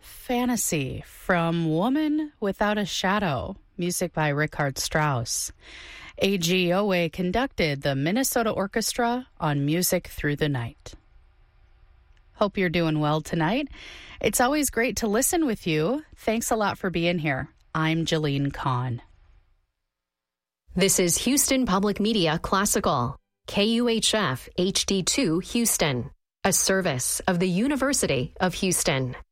Fantasy from Woman Without a Shadow, music by Richard Strauss. A.G. Owe conducted the Minnesota Orchestra on Music Through the Night. Hope you're doing well tonight. It's always great to listen with you. Thanks a lot for being here. I'm Jeline Kahn. This is Houston Public Media Classical, KUHF HD2 Houston, a service of the University of Houston.